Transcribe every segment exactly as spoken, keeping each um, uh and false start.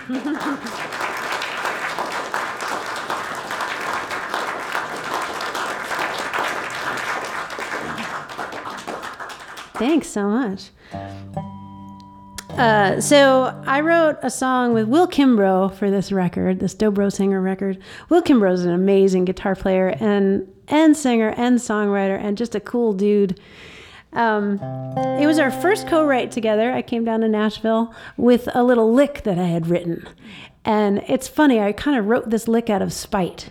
Thanks so much. Uh, so I wrote a song with Will Kimbrough for this record, this Dobro Singer record. Will Kimbrough is an amazing guitar player and and singer and songwriter and just a cool dude. Um, it was our first co-write together. I came down to Nashville with a little lick that I had written. And it's funny, I kind of wrote this lick out of spite.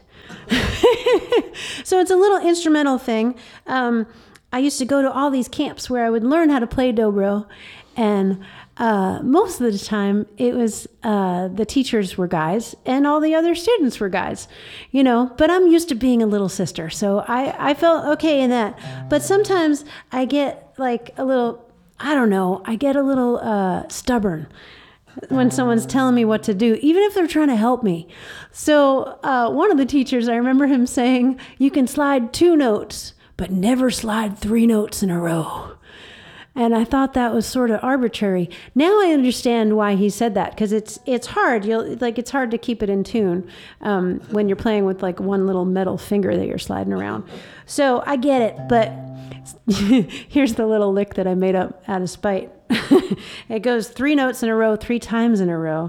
So it's a little instrumental thing. Um, I used to go to all these camps where I would learn how to play dobro, and uh, most of the time it was uh, the teachers were guys and all the other students were guys, you know, but I'm used to being a little sister, so I, I felt okay in that. But sometimes I get like a little, I don't know, I get a little uh, stubborn when someone's telling me what to do, even if they're trying to help me. So uh, one of the teachers, I remember him saying, you can slide two notes, but never slide three notes in a row. And I thought that was sort of arbitrary. Now I understand why he said that, because it's it's hard. You'll like it's hard to keep it in tune um, when you're playing with like one little metal finger that you're sliding around. So I get it, but here's the little lick that I made up out of spite. It goes three notes in a row, three times in a row.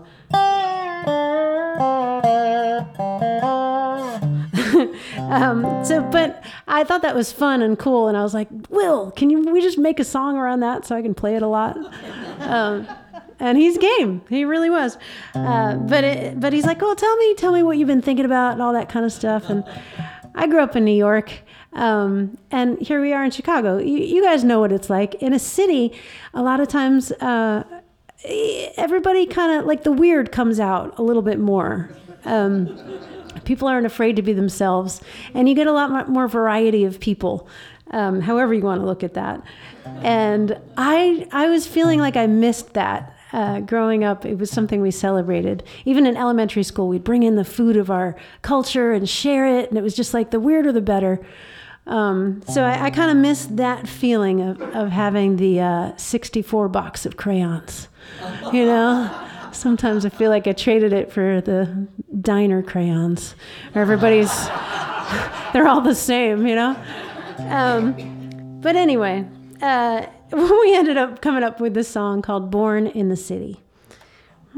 um, so, but I thought that was fun and cool, and I was like, Will, can you we just make a song around that so I can play it a lot? Um, and he's game. He really was. Uh, but it, but he's like, well, tell me, tell me what you've been thinking about and all that kind of stuff. And I grew up in New York, um, and here we are in Chicago. You, you guys know what it's like. In a city, a lot of times uh, everybody kind of, like the weird comes out a little bit more. Um, people aren't afraid to be themselves, and you get a lot more variety of people, um, however you want to look at that. And I I was feeling like I missed that. Uh, growing up, it was something we celebrated. Even in elementary school, we'd bring in the food of our culture and share it, and it was just like the weirder the better. Um, so I, I kind of missed that feeling of, of having the uh, sixty-four box of crayons, you know? Sometimes I feel like I traded it for the diner crayons, where everybody's, they're all the same, you know? Um, but anyway, uh, we ended up coming up with this song called Born in the City.